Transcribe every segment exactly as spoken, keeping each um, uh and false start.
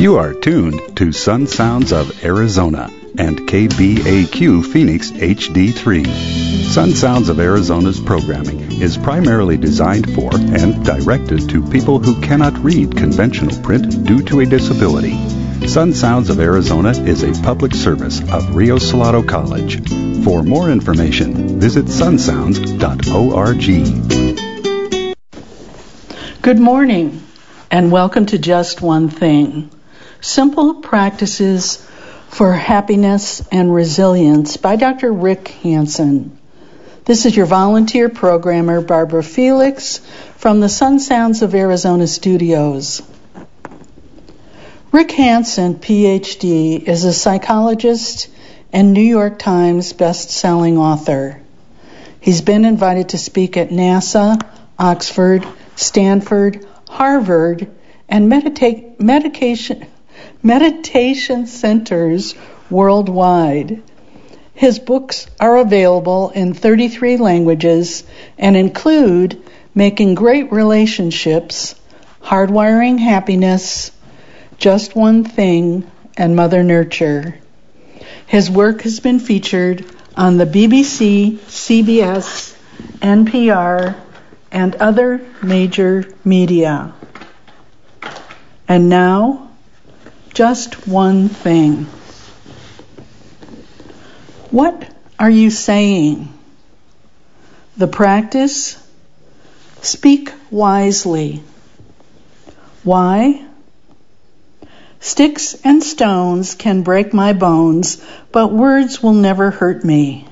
You are tuned to Sun Sounds of Arizona and K B A Q Phoenix H D three. Sun Sounds of Arizona's programming is primarily designed for and directed to people who cannot read conventional print due to a disability. Sun Sounds of Arizona is a public service of Rio Salado College. For more information, visit sun sounds dot org. Good morning, and welcome to Just One Thing. Simple Practices for Happiness and Resilience by Doctor Rick Hansen. This is your volunteer programmer, Barbara Felix, from the Sun Sounds of Arizona studios. Rick Hansen, P H D, is a psychologist and New York Times best-selling author. He's been invited to speak at NASA, Oxford, Stanford, Harvard, and medita- medication, meditation centers worldwide. His books are available in thirty-three languages and include Making Great Relationships, Hardwiring Happiness, Just One Thing, and Mother Nurture. His work has been featured on the B B C, C B S, N P R, and other major media. And now, just one thing. What are you saying? The practice? Speak wisely. Why? Sticks and stones can break my bones, but words will never hurt me.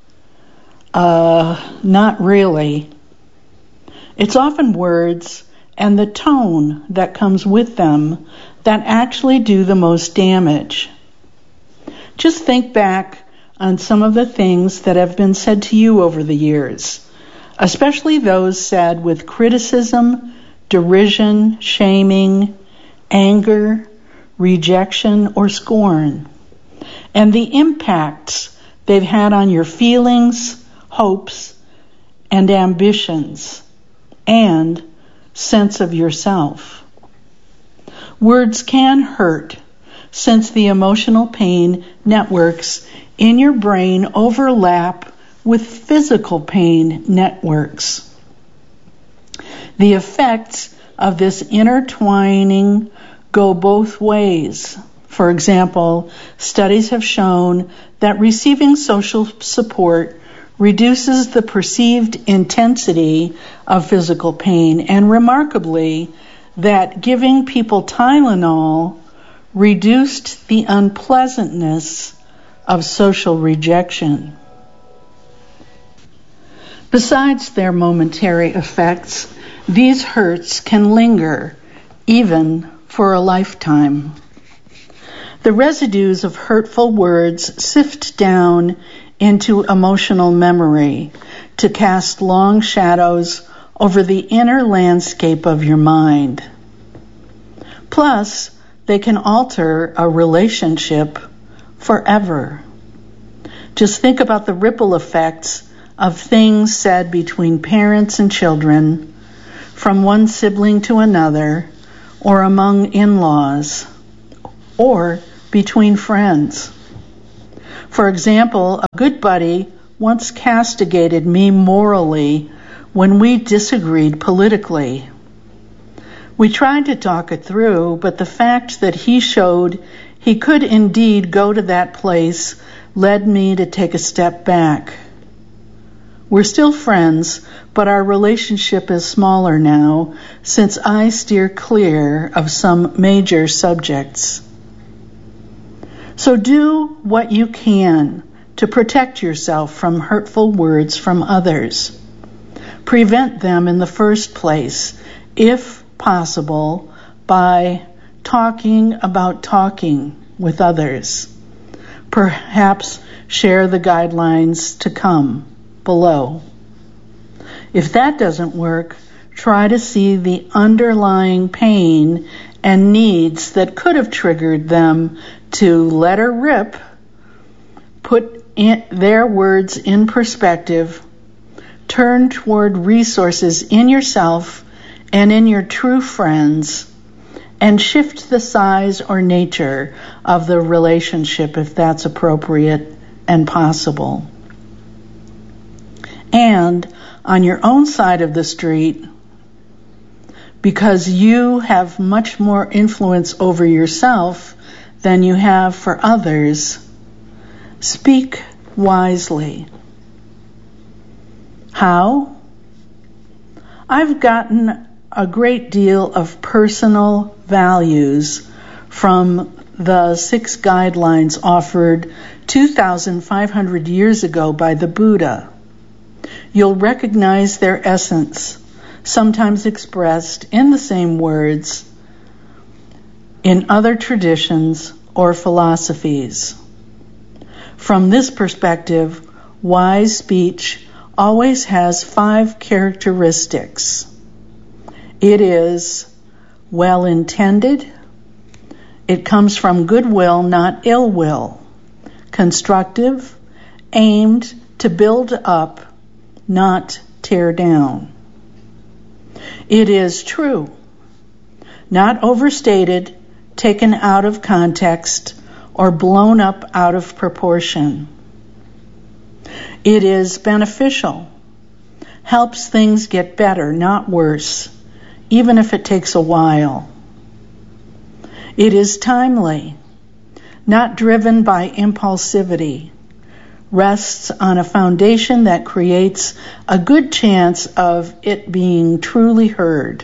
Uh, not really. It's often words and the tone that comes with them that actually do the most damage. Just think back on some of the things that have been said to you over the years, especially those said with criticism, derision, shaming, anger, rejection, or scorn, and the impacts they've had on your feelings, hopes, and ambitions, and sense of yourself. Words can hurt, since the emotional pain networks in your brain overlap with physical pain networks. The effects of this intertwining go both ways. For example, studies have shown that receiving social support reduces the perceived intensity of physical pain, and remarkably, that giving people Tylenol reduced the unpleasantness of social rejection. Besides their momentary effects, these hurts can linger, even for a lifetime. The residues of hurtful words sift down into emotional memory to cast long shadows over the inner landscape of your mind. Plus, they can alter a relationship forever. Just think about the ripple effects of things said between parents and children, from one sibling to another, or among in-laws, or between friends. For example, a good buddy once castigated me morally when we disagreed politically. We tried to talk it through, but the fact that he showed he could indeed go to that place led me to take a step back. We're still friends, but our relationship is smaller now, since I steer clear of some major subjects. So do what you can to protect yourself from hurtful words from others. Prevent them in the first place, if possible, by talking about talking with others. Perhaps share the guidelines to come below. If that doesn't work, try to see the underlying pain and needs that could have triggered them to let her rip, put in their words in perspective, turn toward resources in yourself and in your true friends, and shift the size or nature of the relationship if that's appropriate and possible. And on your own side of the street, because you have much more influence over yourself than you have for others, speak wisely. How? I've gotten a great deal of personal values from the six guidelines offered two thousand five hundred years ago by the Buddha. You'll recognize their essence, sometimes expressed in the same words in other traditions or philosophies. From this perspective, wise speech always has five characteristics. It is well-intended. It comes from goodwill, not ill will. Constructive, aimed to build up, not tear down. It is true, not overstated, taken out of context, or blown up out of proportion. It is beneficial, helps things get better, not worse, even if it takes a while. It is timely, not driven by impulsivity, rests on a foundation that creates a good chance of it being truly heard.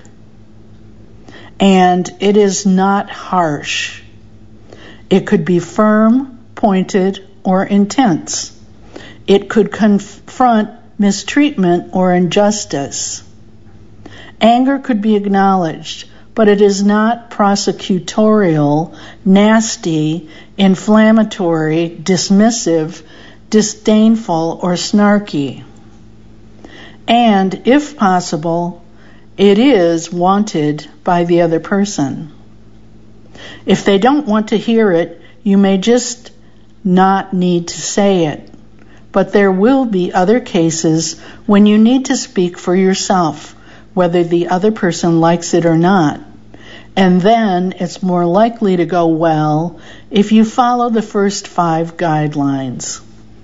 And it is not harsh. It could be firm, pointed, or intense. It could confront mistreatment or injustice. Anger could be acknowledged, but it is not prosecutorial, nasty, inflammatory, dismissive, disdainful, or snarky. And, if possible, it is wanted by the other person. If they don't want to hear it, you may just not need to say it. But there will be other cases when you need to speak for yourself, whether the other person likes it or not. And then it's more likely to go well if you follow the first five guidelines.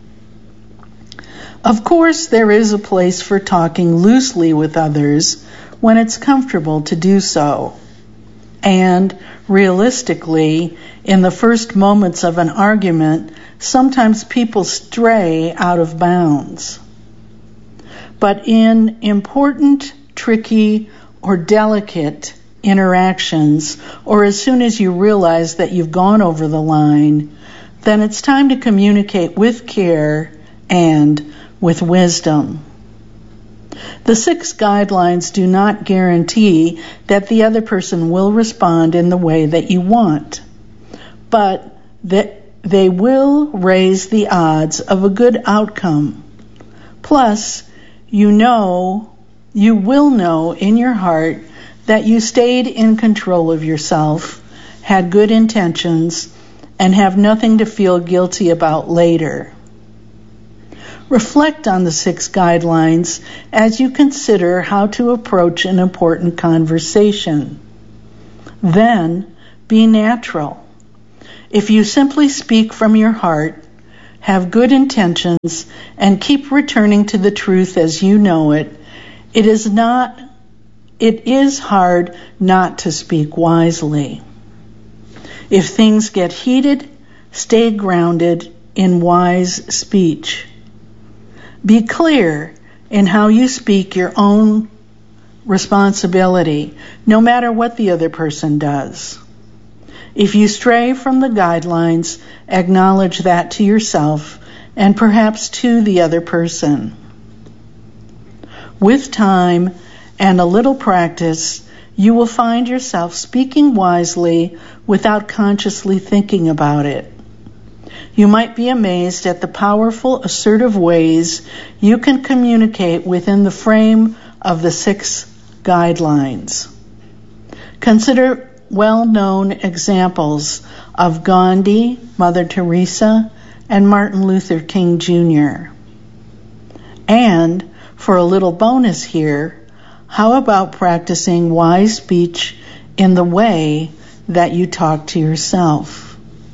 Of course, there is a place for talking loosely with others when it's comfortable to do so. And realistically, in the first moments of an argument, sometimes people stray out of bounds. But in important, tricky, or delicate interactions, or as soon as you realize that you've gone over the line, then it's time to communicate with care and with wisdom. The six guidelines do not guarantee that the other person will respond in the way that you want, but that they will raise the odds of a good outcome. Plus, you know, you will know in your heart that you stayed in control of yourself, had good intentions, and have nothing to feel guilty about later. Reflect on the six guidelines as you consider how to approach an important conversation. Then, be natural. If you simply speak from your heart, have good intentions, and keep returning to the truth as you know it, it is not, it is hard not to speak wisely. If things get heated, stay grounded in wise speech. Be clear in how you speak your own responsibility, no matter what the other person does. If you stray from the guidelines, acknowledge that to yourself and perhaps to the other person. With time and a little practice, you will find yourself speaking wisely without consciously thinking about it. You might be amazed at the powerful, assertive ways you can communicate within the frame of the six guidelines. Consider well-known examples of Gandhi, Mother Teresa, and Martin Luther King Junior And, for a little bonus here, how about practicing wise speech in the way that you talk to yourself.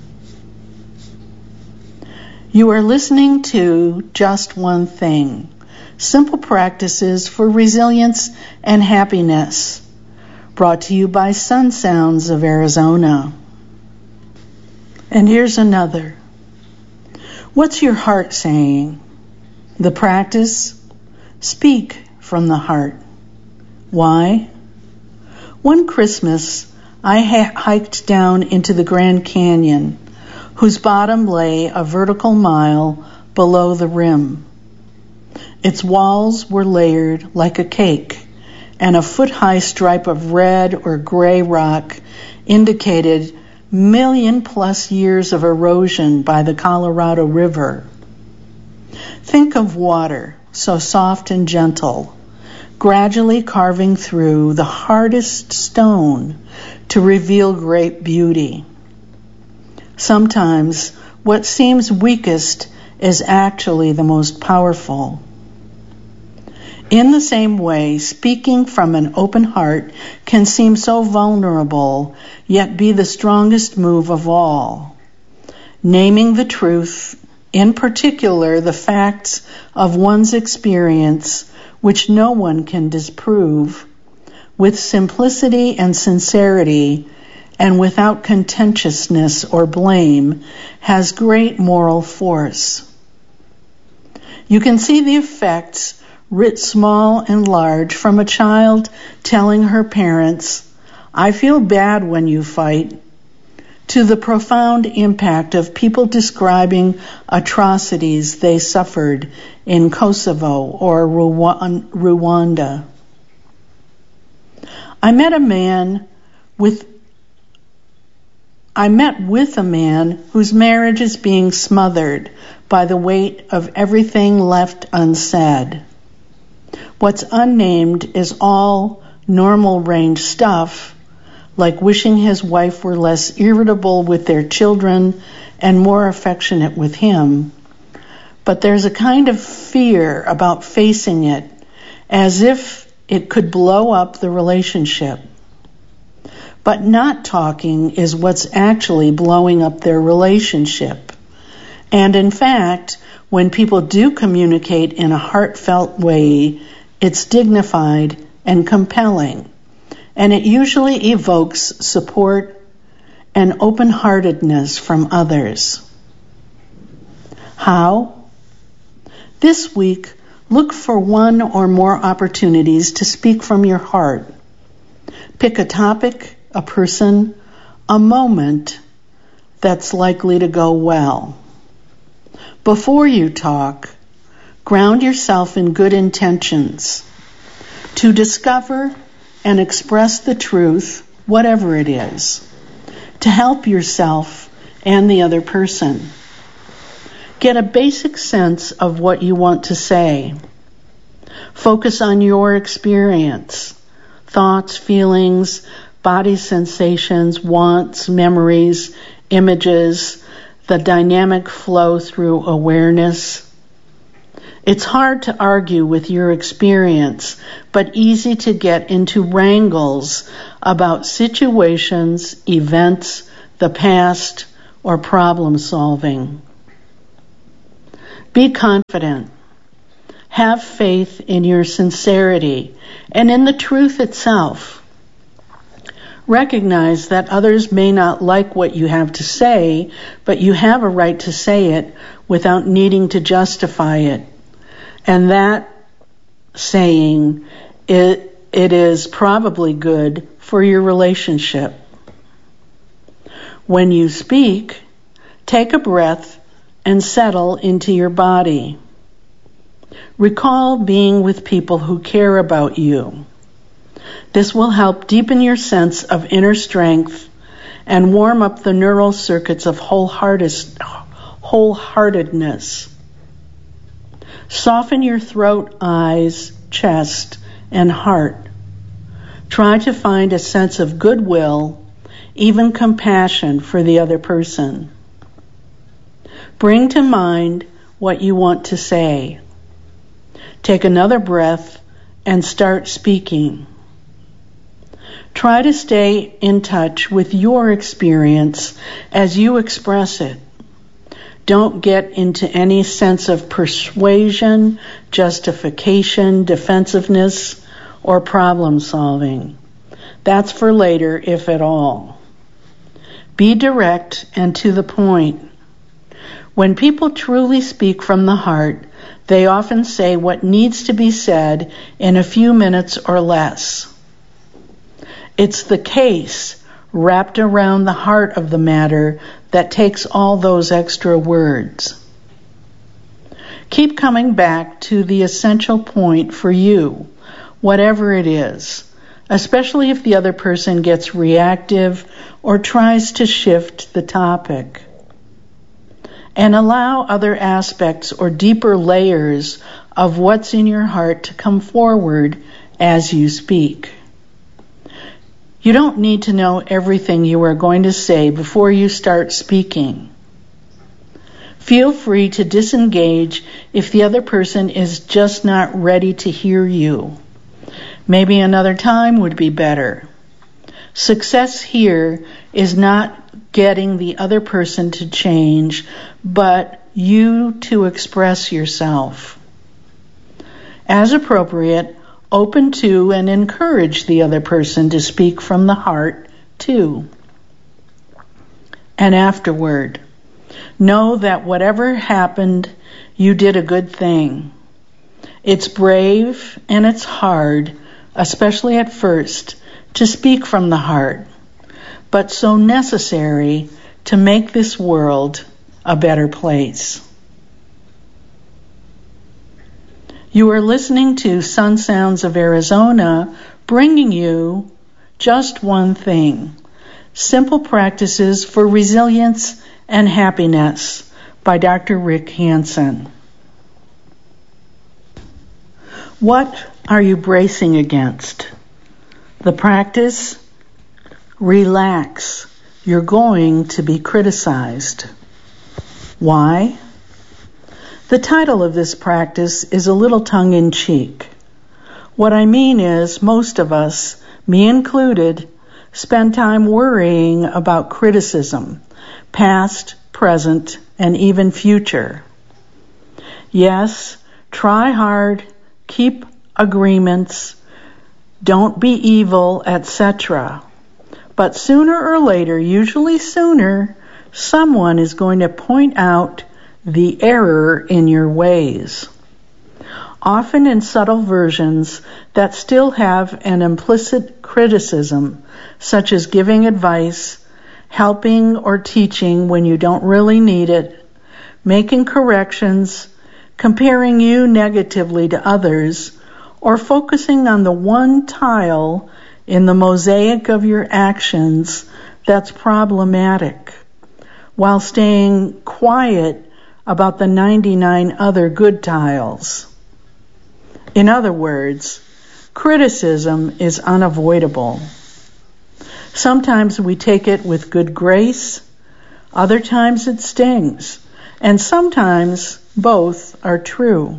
You are listening to Just One Thing, simple practices for resilience and happiness, brought to you by Sun Sounds of Arizona. And here's another. What's your heart saying? The practice? Speak from the heart. Why? One Christmas, I ha- hiked down into the Grand Canyon, whose bottom lay a vertical mile below the rim. Its walls were layered like a cake, and a foot-high stripe of red or gray rock indicated million-plus years of erosion by the Colorado River. Think of water, so soft and gentle, gradually carving through the hardest stone to reveal great beauty. Sometimes what seems weakest is actually the most powerful. In the same way, speaking from an open heart can seem so vulnerable, yet be the strongest move of all. Naming the truth, in particular the facts of one's experience, which no one can disprove, with simplicity and sincerity, and without contentiousness or blame, has great moral force. You can see the effects, writ small and large, from a child telling her parents, "I feel bad when you fight," to the profound impact of people describing atrocities they suffered in Kosovo or Rwanda. I met a man with I met with a man whose marriage is being smothered by the weight of everything left unsaid. What's unnamed is all normal range stuff, like wishing his wife were less irritable with their children and more affectionate with him. But there's a kind of fear about facing it, as if it could blow up the relationship. But not talking is what's actually blowing up their relationship. And in fact, when people do communicate in a heartfelt way, it's dignified and compelling, and it usually evokes support and open-heartedness from others. How? This week, look for one or more opportunities to speak from your heart. Pick a topic, a person, a moment that's likely to go well. Before you talk, ground yourself in good intentions to discover and express the truth, whatever it is, to help yourself and the other person. Get a basic sense of what you want to say. Focus on your experience, thoughts, feelings, body sensations, wants, memories, images, the dynamic flow through awareness. It's hard to argue with your experience, but easy to get into wrangles about situations, events, the past, or problem solving. Be confident. Have faith in your sincerity and in the truth itself. Recognize that others may not like what you have to say, but you have a right to say it without needing to justify it. And that saying, it, it is probably good for your relationship. When you speak, take a breath and settle into your body. Recall being with people who care about you. This will help deepen your sense of inner strength and warm up the neural circuits of wholeheartedness. Soften your throat, eyes, chest, and heart. Try to find a sense of goodwill, even compassion for the other person. Bring to mind what you want to say. Take another breath and start speaking. Try to stay in touch with your experience as you express it. Don't get into any sense of persuasion, justification, defensiveness, or problem solving. That's for later, if at all. Be direct and to the point. When people truly speak from the heart, they often say what needs to be said in a few minutes or less. It's the case wrapped around the heart of the matter that takes all those extra words. Keep coming back to the essential point for you, whatever it is, especially if the other person gets reactive or tries to shift the topic. And allow other aspects or deeper layers of what's in your heart to come forward as you speak. You don't need to know everything you are going to say before you start speaking. Feel free to disengage if the other person is just not ready to hear you. Maybe another time would be better. Success here is not getting the other person to change, but you to express yourself. As appropriate, open to and encourage the other person to speak from the heart, too. And afterward, know that whatever happened, you did a good thing. It's brave and it's hard, especially at first, to speak from the heart, but so necessary to make this world a better place. You are listening to Sun Sounds of Arizona, bringing you Just One Thing, Simple Practices for Resilience and Happiness by Doctor Rick Hanson. What are you bracing against? The practice? Relax. You're going to be criticized. Why? The title of this practice is a little tongue-in-cheek. What I mean is, most of us, me included, spend time worrying about criticism, past, present, and even future. Yes, try hard, keep agreements, don't be evil, et cetera. But sooner or later, usually sooner, someone is going to point out the error in your ways. Often in subtle versions that still have an implicit criticism, such as giving advice, helping or teaching when you don't really need it, making corrections, comparing you negatively to others, or focusing on the one tile in the mosaic of your actions that's problematic, while staying quiet about the ninety-nine other good tiles. In other words, criticism is unavoidable. Sometimes we take it with good grace, other times it stings, and sometimes both are true.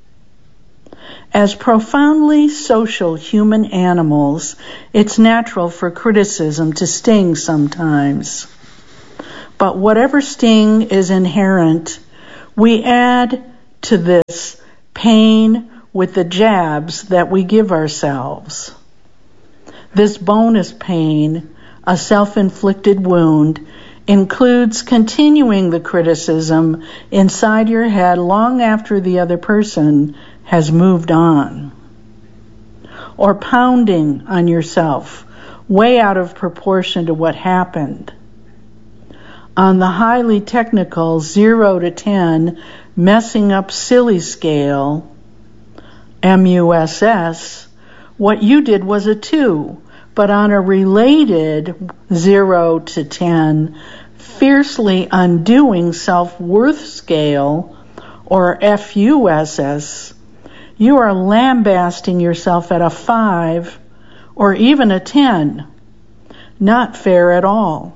As profoundly social human animals, it's natural for criticism to sting sometimes. But whatever sting is inherent, we add to this pain with the jabs that we give ourselves. This bonus pain, a self-inflicted wound, includes continuing the criticism inside your head long after the other person has moved on. Or pounding on yourself way out of proportion to what happened. On the highly technical zero to ten messing up silly scale, M U S S, what you did was a two, but on a related zero to ten fiercely undoing self-worth scale, or F U S S, you are lambasting yourself at a five or even a ten. Not fair at all.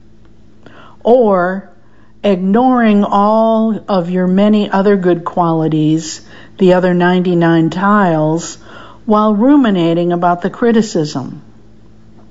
Or ignoring all of your many other good qualities, the other ninety-nine tiles, while ruminating about the criticism.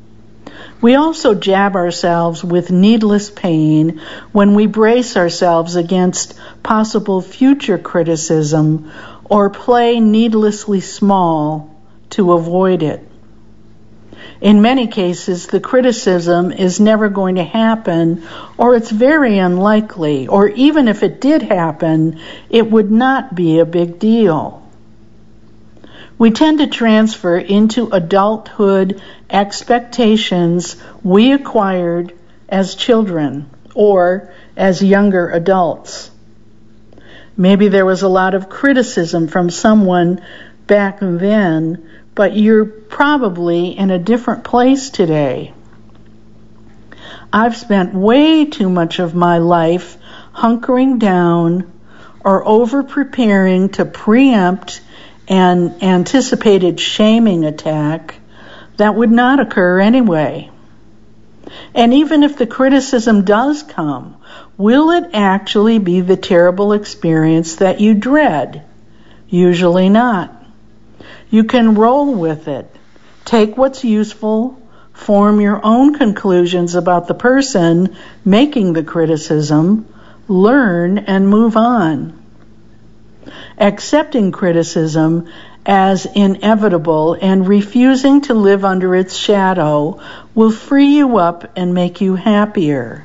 We also jab ourselves with needless pain when we brace ourselves against possible future criticism or play needlessly small to avoid it. In many cases, the criticism is never going to happen, or it's very unlikely, or even if it did happen, it would not be a big deal. We tend to transfer into adulthood expectations we acquired as children or as younger adults. Maybe there was a lot of criticism from someone back then, but you're probably in a different place today. I've spent way too much of my life hunkering down or over-preparing to preempt an anticipated shaming attack that would not occur anyway. And even if the criticism does come, will it actually be the terrible experience that you dread? Usually not. You can roll with it, take what's useful, form your own conclusions about the person making the criticism, learn, and move on. Accepting criticism as inevitable and refusing to live under its shadow will free you up and make you happier.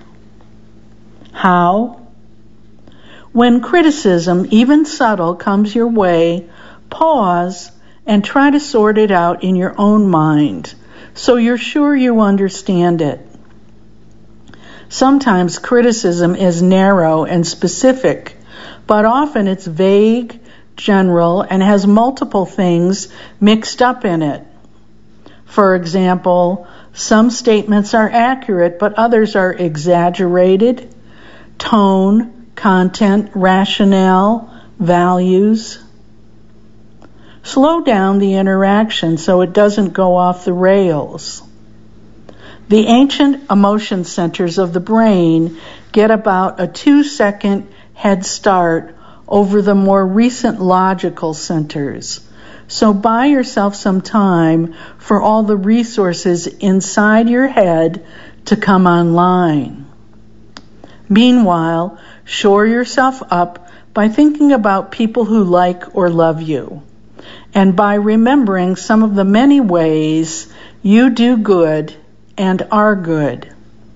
How? When criticism, even subtle, comes your way, pause and try to sort it out in your own mind so you're sure you understand it. Sometimes criticism is narrow and specific, but often it's vague, general, and has multiple things mixed up in it. For example, some statements are accurate, but others are exaggerated. Tone, content, rationale, values. Slow down the interaction so it doesn't go off the rails. The ancient emotion centers of the brain get about a two-second head start over the more recent logical centers. So buy yourself some time for all the resources inside your head to come online. Meanwhile, shore yourself up by thinking about people who like or love you, and by remembering some of the many ways you do good and are good.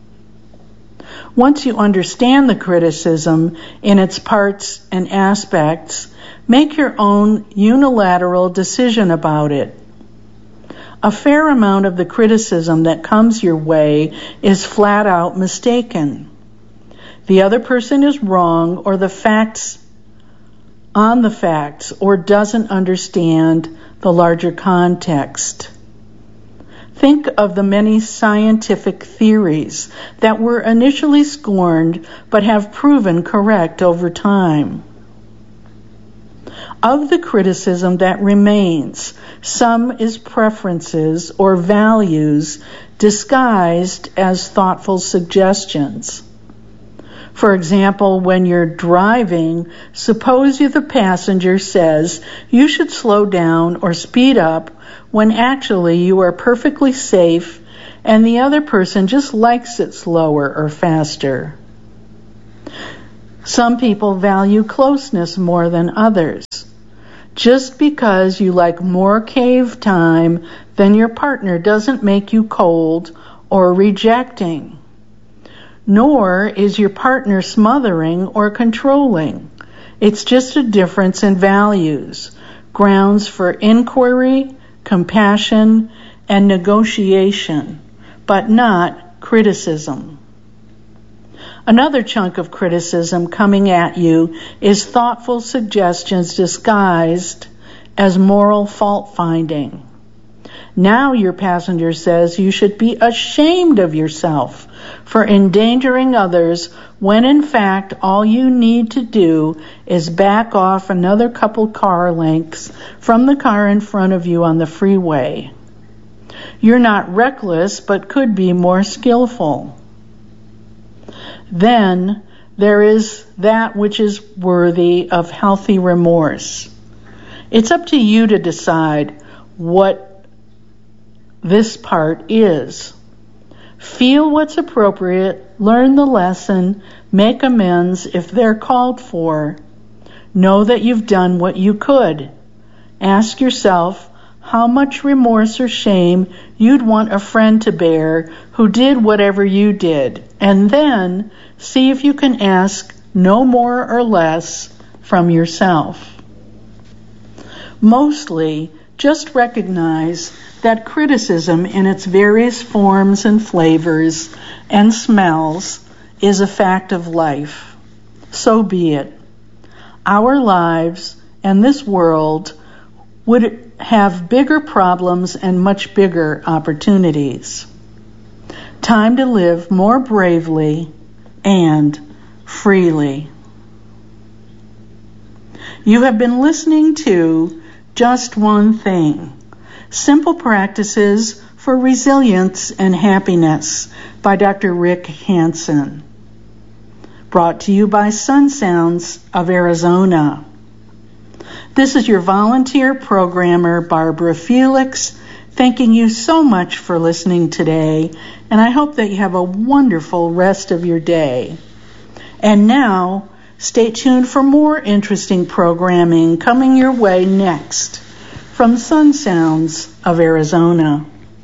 Once you understand the criticism in its parts and aspects, make your own unilateral decision about it. A fair amount of the criticism that comes your way is flat out mistaken. The other person is wrong, or the facts on the facts, or doesn't understand the larger context. Think of the many scientific theories that were initially scorned but have proven correct over time. Of the criticism that remains, some is preferences or values disguised as thoughtful suggestions. For example, when you're driving, suppose you the passenger says you should slow down or speed up when actually you are perfectly safe and the other person just likes it slower or faster. Some people value closeness more than others. Just because you like more cave time than your partner doesn't make you cold or rejecting. Nor is your partner smothering or controlling. It's just a difference in values, grounds for inquiry, compassion, and negotiation, but not criticism. Another chunk of criticism coming at you is thoughtful suggestions disguised as moral fault-finding. Now your passenger says you should be ashamed of yourself for endangering others when in fact all you need to do is back off another couple car lengths from the car in front of you on the freeway. You're not reckless, but could be more skillful. Then there is that which is worthy of healthy remorse. It's up to you to decide what this part is. Feel what's appropriate, learn the lesson, make amends if they're called for. Know that you've done what you could. Ask yourself how much remorse or shame you'd want a friend to bear who did whatever you did, and then see if you can ask no more or less from yourself. Mostly, just recognize that criticism in its various forms and flavors and smells is a fact of life. So be it. Our lives and this world would have bigger problems and much bigger opportunities. Time to live more bravely and freely. You have been listening to Just One Thing, Simple Practices for Resilience and Happiness by Doctor Rick Hanson. Brought to you by Sun Sounds of Arizona. This is your volunteer programmer, Barbara Felix, thanking you so much for listening today, and I hope that you have a wonderful rest of your day. And now, stay tuned for more interesting programming coming your way next from Sun Sounds of Arizona.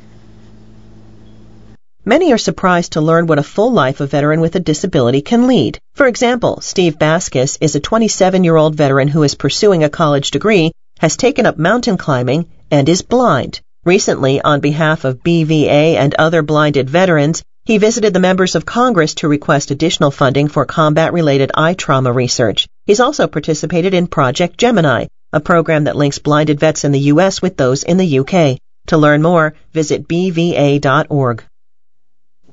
Many are surprised to learn what a full life a veteran with a disability can lead. For example, Steve Baskus is a twenty-seven-year-old veteran who is pursuing a college degree, has taken up mountain climbing, and is blind. Recently, on behalf of B V A and other blinded veterans, he visited the members of Congress to request additional funding for combat-related eye trauma research. He's also participated in Project Gemini, a program that links blinded vets in the U S with those in the U K. To learn more, visit b v a dot org.